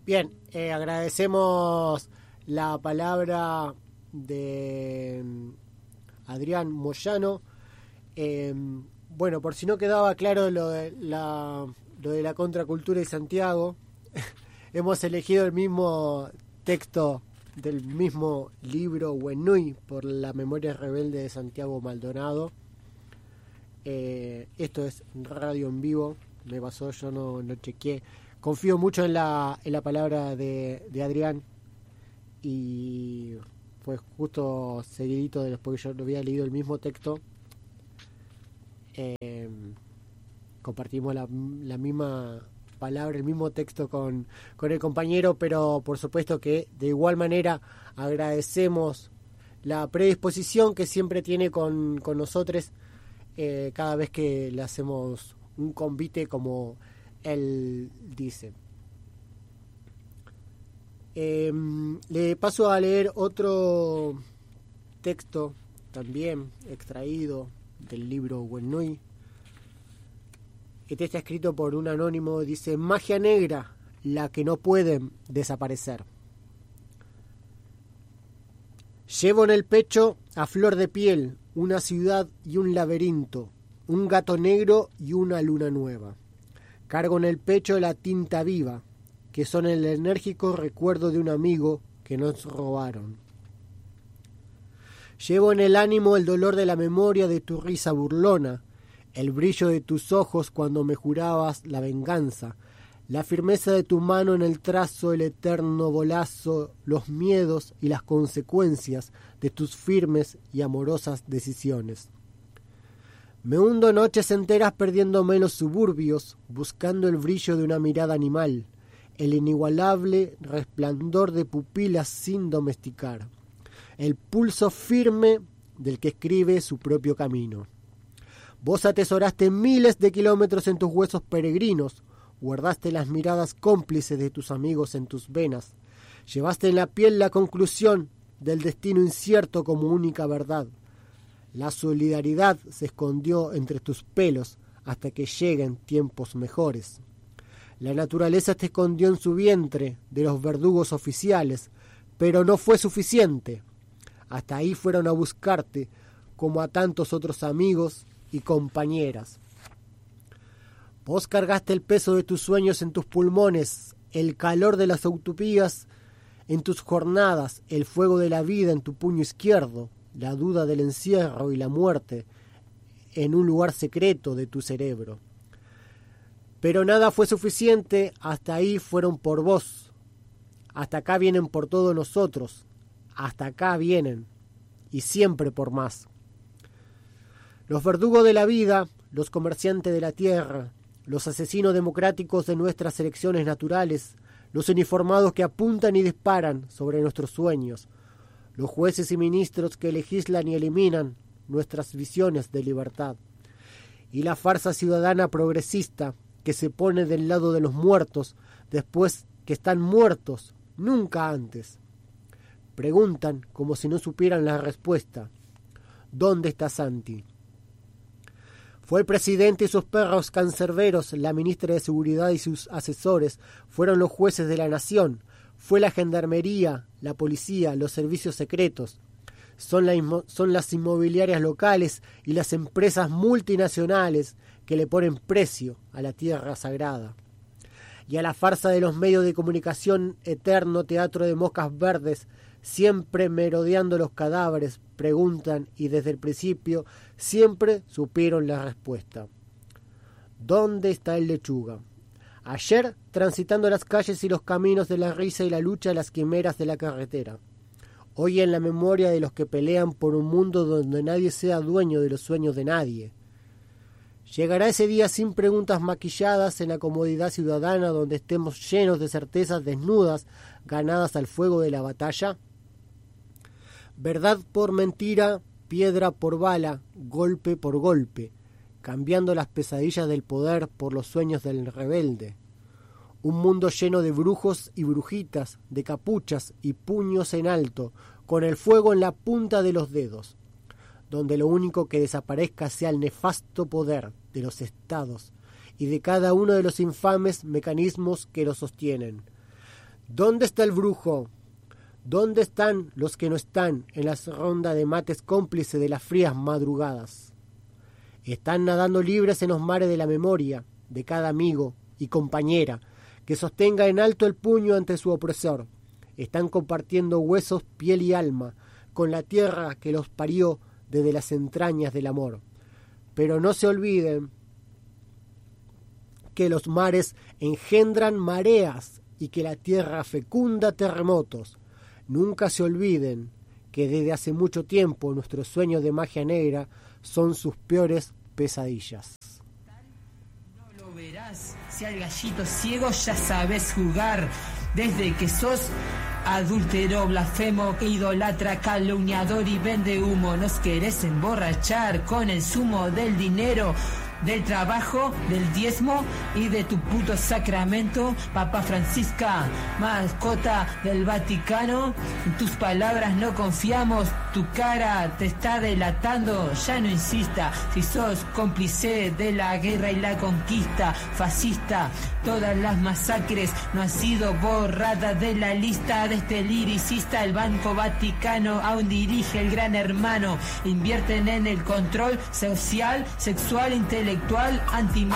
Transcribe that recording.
Bien, agradecemos la palabra de Adrián Moyano. Bueno, por si no quedaba claro lo de la contracultura de Santiago, hemos elegido el mismo texto del mismo libro, Huenui, por la memoria rebelde de Santiago Maldonado. Esto es radio en vivo, me pasó, yo no chequeé. Confío mucho en la palabra de Adrián, y fue justo seguidito de porque yo lo había leído el mismo texto. Compartimos la misma palabra, el mismo texto con el compañero, pero por supuesto que de igual manera agradecemos la predisposición que siempre tiene con nosotros cada vez que le hacemos un convite, como él dice. Le paso a leer otro texto también extraído del libro Huenui. Este está escrito por un anónimo. Dice: magia negra, la que no puede desaparecer. Llevo en el pecho, a flor de piel, una ciudad y un laberinto, un gato negro y una luna nueva. Cargo en el pecho la tinta viva, que son el enérgico recuerdo de un amigo que nos robaron. Llevo en el ánimo el dolor de la memoria de tu risa burlona, el brillo de tus ojos cuando me jurabas la venganza, la firmeza de tu mano en el trazo, el eterno bolazo, los miedos y las consecuencias de tus firmes y amorosas decisiones. Me hundo noches enteras perdiéndome en los suburbios, buscando el brillo de una mirada animal, el inigualable resplandor de pupilas sin domesticar, el pulso firme del que escribe su propio camino. Vos atesoraste miles de kilómetros en tus huesos peregrinos, guardaste las miradas cómplices de tus amigos en tus venas, llevaste en la piel la conclusión del destino incierto como única verdad. La solidaridad se escondió entre tus pelos hasta que lleguen tiempos mejores. La naturaleza te escondió en su vientre de los verdugos oficiales, pero no fue suficiente. Hasta ahí fueron a buscarte, como a tantos otros amigos y compañeras. Vos cargaste el peso de tus sueños en tus pulmones, el calor de las utopías en tus jornadas, el fuego de la vida en tu puño izquierdo, la duda del encierro y la muerte en un lugar secreto de tu cerebro. Pero nada fue suficiente, hasta ahí fueron por vos. Hasta acá vienen por todos nosotros, hasta acá vienen, y siempre por más. Los verdugos de la vida, los comerciantes de la tierra, los asesinos democráticos de nuestras elecciones naturales, los uniformados que apuntan y disparan sobre nuestros sueños, los jueces y ministros que legislan y eliminan nuestras visiones de libertad, y la farsa ciudadana progresista que se pone del lado de los muertos después que están muertos, nunca antes. Preguntan como si no supieran la respuesta. ¿Dónde está Santi? Fue el presidente y sus perros cancerberos, la ministra de Seguridad y sus asesores, fueron los jueces de la nación, fue la gendarmería, la policía, los servicios secretos. Son las inmobiliarias locales y las empresas multinacionales que le ponen precio a la tierra sagrada. Y a la farsa de los medios de comunicación, eterno teatro de moscas verdes, siempre merodeando los cadáveres, preguntan y desde el principio siempre supieron la respuesta. ¿Dónde está el lechuga? Ayer transitando las calles y los caminos de la risa y la lucha, las quimeras de la carretera. Hoy en la memoria de los que pelean por un mundo donde nadie sea dueño de los sueños de nadie. ¿Llegará ese día sin preguntas maquilladas en la comodidad ciudadana donde estemos llenos de certezas desnudas ganadas al fuego de la batalla? Verdad por mentira, piedra por bala, golpe por golpe, cambiando las pesadillas del poder por los sueños del rebelde. Un mundo lleno de brujos y brujitas, de capuchas y puños en alto, con el fuego en la punta de los dedos, donde lo único que desaparezca sea el nefasto poder de los estados y de cada uno de los infames mecanismos que los sostienen, ¿Dónde está el brujo? ¿Dónde están los que no están en las rondas de mates cómplices de las frías madrugadas? Están nadando libres en los mares de la memoria de cada amigo y compañera que sostenga en alto el puño ante su opresor. Están compartiendo huesos, piel y alma con la tierra que los parió desde las entrañas del amor. Pero no se olviden que los mares engendran mareas y que la tierra fecunda terremotos. Nunca se olviden que desde hace mucho tiempo nuestros sueños de magia negra son sus peores pesadillas. No lo verás, si al gallito ciego ya sabes jugar, desde que sos adúltero, blasfemo, que idolatra, calumniador y vende humo. Nos querés emborrachar con el zumo del dinero, del trabajo, del diezmo y de tu puto sacramento. Papa Francisca, mascota del Vaticano, en tus palabras no confiamos, tu cara te está delatando. Ya no insista, si sos cómplice de la guerra y la conquista fascista, todas las masacres no han sido borradas de la lista de este liricista. El Banco Vaticano aún dirige el Gran Hermano. Invierten en el control social, sexual, intelectual, anti